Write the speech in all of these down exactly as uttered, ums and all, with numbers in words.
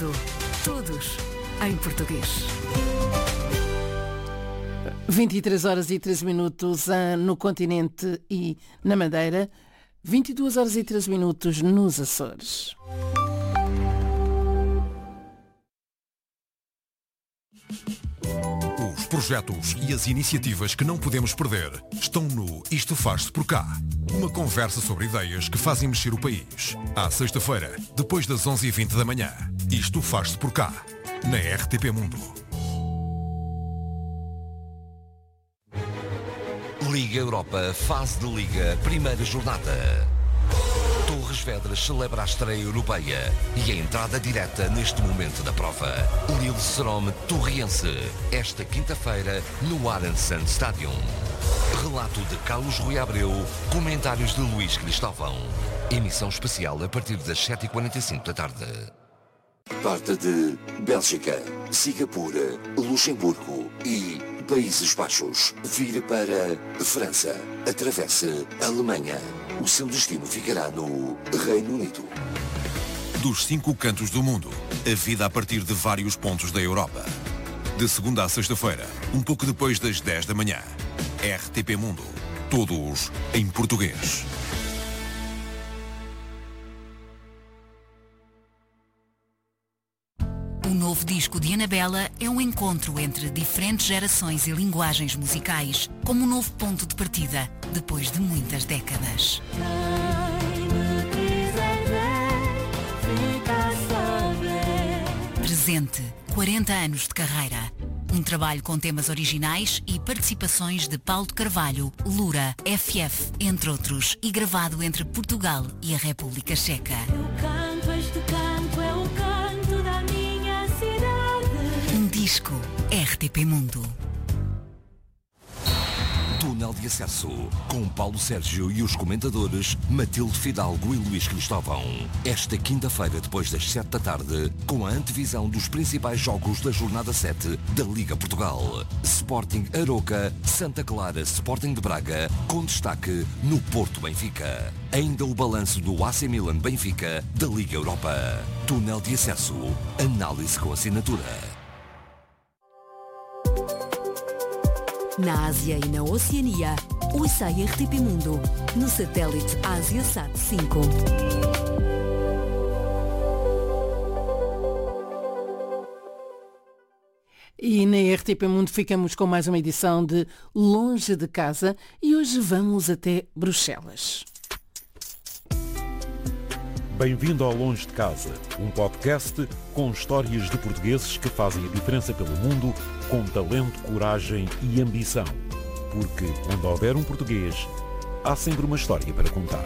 Mundo. Todos em português. vinte e três horas e treze minutos no continente e na Madeira. vinte e duas horas e treze minutos nos Açores. Os projetos e as iniciativas que não podemos perder estão no Isto Faz-se por Cá. Uma conversa sobre ideias que fazem mexer o país. À sexta-feira, depois das onze e vinte da manhã. Isto Faz-se por Cá, na R T P Mundo. Liga Europa, fase de Liga, primeira jornada. Torres Vedras celebra a estreia europeia e a entrada direta neste momento da prova. Lille Serome Torriense, esta quinta-feira no Arendsand Stadium. Relato de Carlos Rui Abreu, comentários de Luís Cristóvão. Emissão especial a partir das sete e quarenta e cinco da tarde. Parte de Bélgica, Singapura, Luxemburgo e Países Baixos. Vira para França. Atravessa a Alemanha. O seu destino ficará no Reino Unido. Dos cinco cantos do mundo, a vida a partir de vários pontos da Europa. De segunda a sexta-feira, um pouco depois das dez da manhã. R T P Mundo. Todos em português. O novo disco de Anabela é um encontro entre diferentes gerações e linguagens musicais, como um novo ponto de partida, depois de muitas décadas. Presente, quarenta anos de carreira. Um trabalho com temas originais e participações de Paulo de Carvalho, Lura, F F, entre outros, e gravado entre Portugal e a República Checa. Eu canto este canto, é o canto da minha cidade. Um disco R T P Mundo. Túnel de Acesso, com Paulo Sérgio e os comentadores Matilde Fidalgo e Luís Cristóvão. Esta quinta-feira, depois das sete da tarde, com a antevisão dos principais jogos da jornada sete da Liga Portugal. Sporting Aroca, Santa Clara, Sporting de Braga, com destaque no Porto Benfica. Ainda o balanço do A C Milan Benfica da Liga Europa. Túnel de Acesso, análise com assinatura. Na Ásia e na Oceania, ouça a R T P Mundo, no satélite AsiaSat cinco. E na R T P Mundo ficamos com mais uma edição de Longe de Casa e hoje vamos até Bruxelas. Bem-vindo ao Longe de Casa, um podcast com histórias de portugueses que fazem a diferença pelo mundo com talento, coragem e ambição. Porque onde houver um português, há sempre uma história para contar.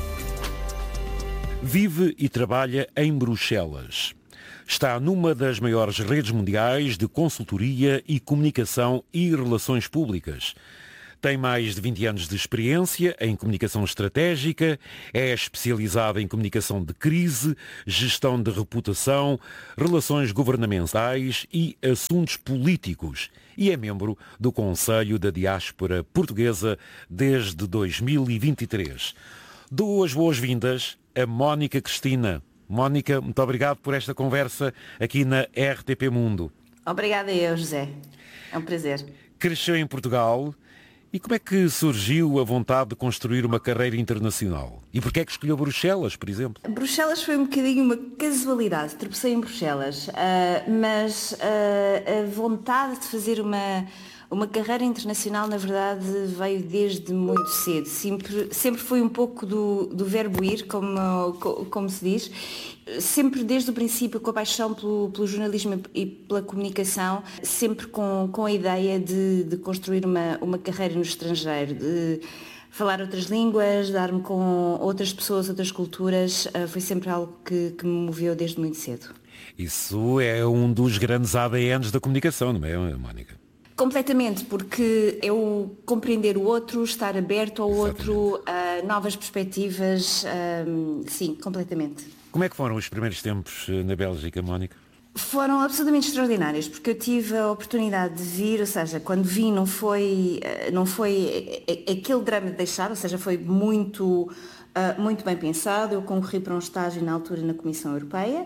Vive e trabalha em Bruxelas. Está numa das maiores redes mundiais de consultoria e comunicação e relações públicas. Tem mais de vinte anos de experiência em comunicação estratégica, é especializada em comunicação de crise, gestão de reputação, relações governamentais e assuntos políticos e é membro do Conselho da Diáspora Portuguesa desde dois mil e vinte e três. Dou as boas-vindas a Mónica Cristina. Mónica, muito obrigado por esta conversa aqui na R T P Mundo. Obrigada eu, José. É um prazer. Cresceu em Portugal. E como é que surgiu a vontade de construir uma carreira internacional? E porquê é que escolheu Bruxelas, por exemplo? Bruxelas foi um bocadinho uma casualidade. Tropecei em Bruxelas, uh, mas uh, a vontade de fazer uma, uma carreira internacional, na verdade, veio desde muito cedo. Sempre, sempre foi um pouco do, do verbo ir, como, como se diz. Sempre desde o princípio com a paixão pelo, pelo jornalismo e pela comunicação, sempre com, com a ideia de, de construir uma, uma carreira no estrangeiro, de falar outras línguas, dar-me com outras pessoas, outras culturas, foi sempre algo que, que me moveu desde muito cedo. Isso é um dos grandes A D Ns da comunicação, não é, Mónica? Completamente, porque é o compreender o outro, estar aberto ao Exatamente. outro, a novas perspectivas, um, sim, completamente. Como é que foram os primeiros tempos na Bélgica, Mónica? Foram absolutamente extraordinários, porque eu tive a oportunidade de vir, ou seja, quando vim não foi, não foi aquele drama de deixar, ou seja, foi muito, muito bem pensado. Eu concorri para um estágio na altura na Comissão Europeia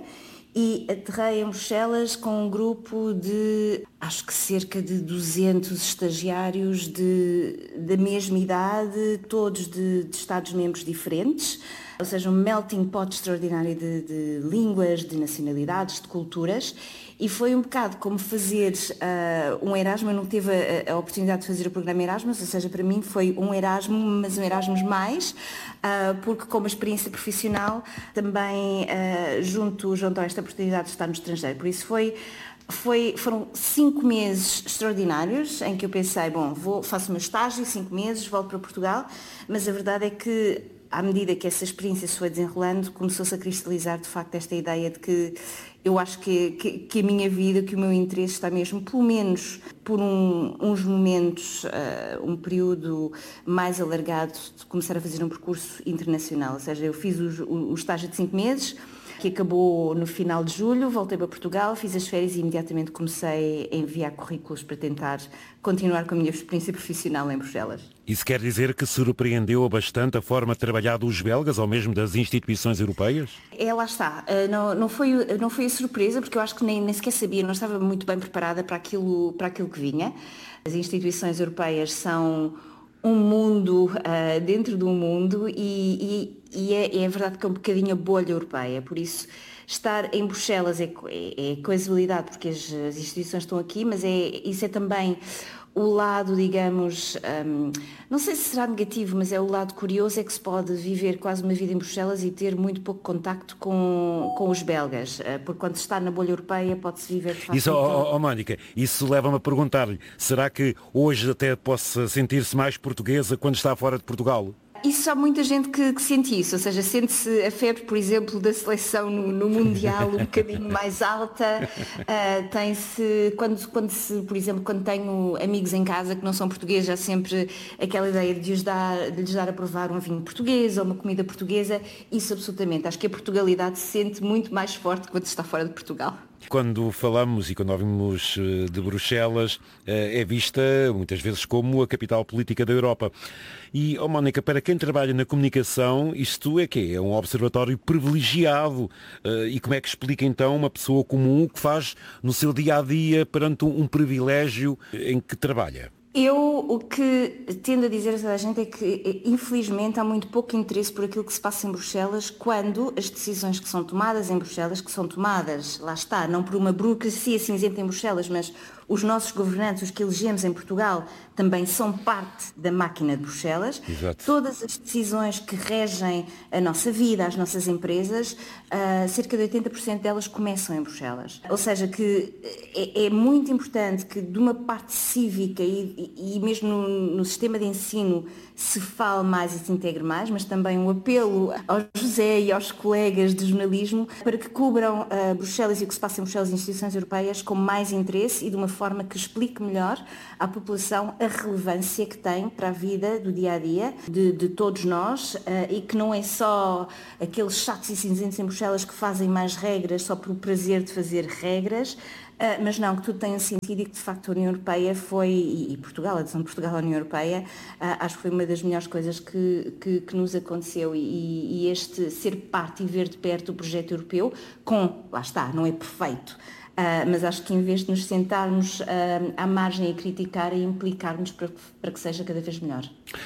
e aterrei em Bruxelas com um grupo de, acho que cerca de duzentos estagiários de, da mesma idade, todos de, de Estados-membros diferentes, ou seja, um melting pot extraordinário de, de línguas, de nacionalidades, de culturas, e foi um bocado como fazer uh, um Erasmus. Eu não tive a, a oportunidade de fazer o programa Erasmus, ou seja, para mim foi um Erasmus, mas um Erasmus mais, uh, porque como experiência profissional também uh, junto, junto a esta oportunidade de estar no estrangeiro. Por isso foi, foi, foram cinco meses extraordinários em que eu pensei, bom, vou, faço o meu estágio, cinco meses, volto para Portugal, mas a verdade é que à medida que essa experiência se foi desenrolando, começou-se a cristalizar de facto esta ideia de que eu acho que, que, que a minha vida, que o meu interesse está mesmo, pelo menos por um, uns momentos, uh, um período mais alargado, de começar a fazer um percurso internacional. Ou seja, eu fiz o, o, o estágio de cinco meses, que acabou no final de julho, voltei para Portugal, fiz as férias e imediatamente comecei a enviar currículos para tentar continuar com a minha experiência profissional em Bruxelas. Isso quer dizer que surpreendeu bastante a forma de trabalhar dos belgas ou mesmo das instituições europeias? É, lá está. Não, não, foi, não foi a surpresa, porque eu acho que nem, nem sequer sabia, não estava muito bem preparada para aquilo, para aquilo que vinha. As instituições europeias são um mundo uh, dentro do mundo e, e, e é, é verdade que é um bocadinho a bolha europeia, por isso estar em Bruxelas é, é, é coisibilidade, porque as, as instituições estão aqui, mas é, isso é também o lado, digamos, um, não sei se será negativo, mas é o lado curioso, é que se pode viver quase uma vida em Bruxelas e ter muito pouco contacto com, com os belgas, porque quando se está na bolha europeia pode-se viver de facto. Isso, oh, oh, Mónica, isso leva-me a perguntar-lhe, será que hoje até possa sentir-se mais portuguesa quando está fora de Portugal? Isso há muita gente que, que sente isso, ou seja, sente-se a febre, por exemplo, da seleção no, no Mundial um bocadinho mais alta, uh, tem-se, quando, quando se, por exemplo, quando tenho amigos em casa que não são portugueses, há sempre aquela ideia de lhes dar, de lhes dar a provar um vinho português ou uma comida portuguesa, isso absolutamente, acho que a Portugalidade se sente muito mais forte quando se está fora de Portugal. Quando falamos e quando ouvimos de Bruxelas, é vista muitas vezes como a capital política da Europa. E, oh Mónica, para quem trabalha na comunicação, isto é que é um observatório privilegiado. E como é que explica então uma pessoa comum o que faz no seu dia-a-dia perante um privilégio em que trabalha? Eu o que tendo a dizer a toda a gente é que, infelizmente, há muito pouco interesse por aquilo que se passa em Bruxelas quando as decisões que são tomadas em Bruxelas, que são tomadas, lá está, não por uma burocracia cinzenta em Bruxelas, mas os nossos governantes, os que elegemos em Portugal, também são parte da máquina de Bruxelas. Exato. Todas as decisões que regem a nossa vida, as nossas empresas, uh, cerca de oitenta por cento delas começam em Bruxelas. Ou seja, que é, é muito importante que de uma parte cívica e, e, e mesmo no, no sistema de ensino se fale mais e se integre mais, mas também um apelo ao José e aos colegas de jornalismo para que cubram uh, Bruxelas e o que se passa em Bruxelas e instituições europeias com mais interesse e de uma forma que explique melhor à população a relevância que tem para a vida do dia-a-dia de, de todos nós uh, e que não é só aqueles chatos e cinzentos em Bruxelas que fazem mais regras só por o prazer de fazer regras, Uh, mas não, que tudo tenha sentido e que de facto a União Europeia foi, e, e Portugal, a adesão de Portugal à União Europeia, uh, acho que foi uma das melhores coisas que, que, que nos aconteceu e, e este ser parte e ver de perto o projeto europeu, com, lá está, não é perfeito, uh, mas acho que em vez de nos sentarmos uh, à margem a criticar e implicarmos para, para que seja cada vez melhor.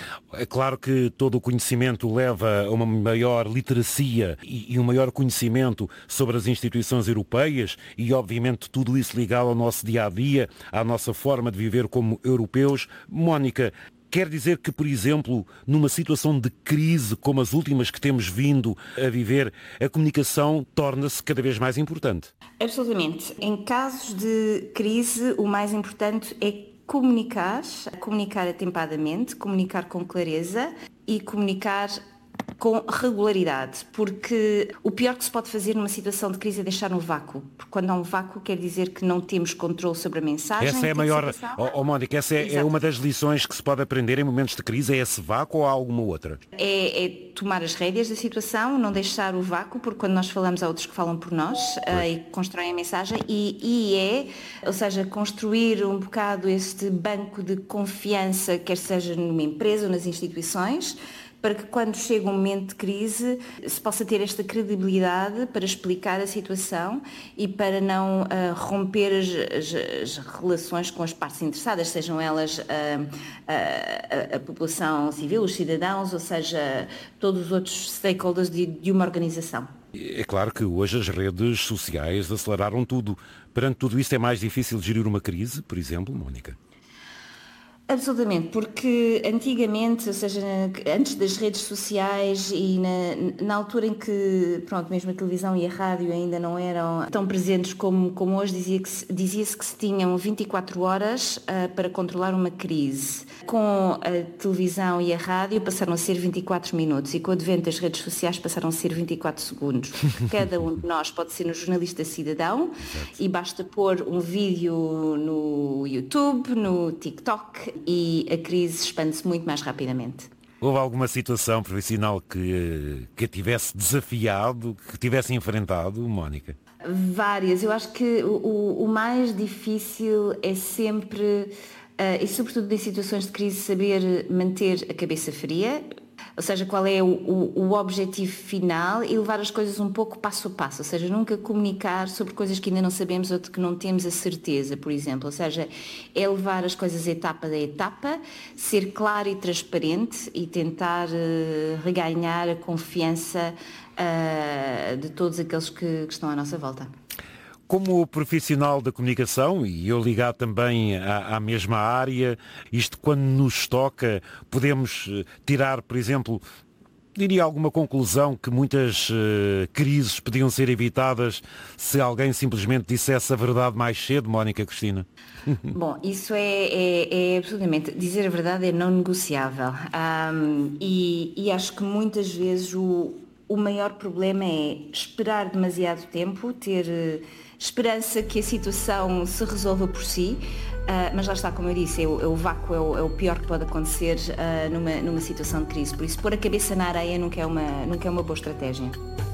É claro que todo o conhecimento leva a uma maior literacia e, e um maior conhecimento sobre as instituições europeias e, obviamente, tudo isso ligado ao nosso dia-a-dia, à nossa forma de viver como europeus. Mónica, quer dizer que, por exemplo, numa situação de crise como as últimas que temos vindo a viver, a comunicação torna-se cada vez mais importante? Absolutamente. Em casos de crise, o mais importante é comunicar, comunicar atempadamente, comunicar com clareza e comunicar com regularidade, porque o pior que se pode fazer numa situação de crise é deixar um vácuo, porque quando há um vácuo quer dizer que não temos controle sobre a mensagem. Essa é a maior, oh, oh, Mónica, essa é, é uma das lições que se pode aprender em momentos de crise, é esse vácuo ou há alguma outra? É, é tomar as rédeas da situação, não deixar o vácuo, porque quando nós falamos há outros que falam por nós uh, e constroem a mensagem, e, e é, ou seja, construir um bocado este banco de confiança, quer seja numa empresa ou nas instituições, para que quando chega um momento de crise se possa ter esta credibilidade para explicar a situação e para não uh, romper as, as, as relações com as partes interessadas, sejam elas uh, uh, a, a população civil, os cidadãos, ou seja, todos os outros stakeholders de, de uma organização. É claro que hoje as redes sociais aceleraram tudo. Perante tudo isto é mais difícil gerir uma crise, por exemplo, Mónica? Absolutamente, porque antigamente, ou seja, antes das redes sociais e na, na altura em que, pronto, mesmo a televisão e a rádio ainda não eram tão presentes como, como hoje, dizia que se, dizia-se que se tinham vinte e quatro horas uh, para controlar uma crise. Com a televisão e a rádio passaram a ser vinte e quatro minutos e com o advento das redes sociais passaram a ser vinte e quatro segundos. Cada um de nós pode ser um jornalista cidadão e basta pôr um vídeo no YouTube, no TikTok, e a crise expande-se muito mais rapidamente. Houve alguma situação profissional que, que a tivesse desafiado, que tivesse enfrentado, Mónica? Várias. Eu acho que o, o mais difícil é sempre, uh, e sobretudo em situações de crise, saber manter a cabeça fria. Ou seja, qual é o, o, o objetivo final e levar as coisas um pouco passo a passo, ou seja, nunca comunicar sobre coisas que ainda não sabemos ou de que não temos a certeza, por exemplo. Ou seja, é levar as coisas etapa a etapa, ser claro e transparente e tentar uh, reganhar a confiança uh, de todos aqueles que, que estão à nossa volta. Como profissional da comunicação, e eu ligado também à, à mesma área, isto quando nos toca, podemos tirar, por exemplo, diria alguma conclusão que muitas uh, crises podiam ser evitadas se alguém simplesmente dissesse a verdade mais cedo, Mónica Cristina? Bom, isso é, é, é absolutamente, dizer a verdade é não negociável. Um, e, e acho que muitas vezes o, o maior problema é esperar demasiado tempo, ter esperança que a situação se resolva por si, uh, mas lá está, como eu disse, é o, é o vácuo, é o, é o pior que pode acontecer uh, numa, numa situação de crise. Por isso, pôr a cabeça na areia nunca é uma, nunca é uma boa estratégia.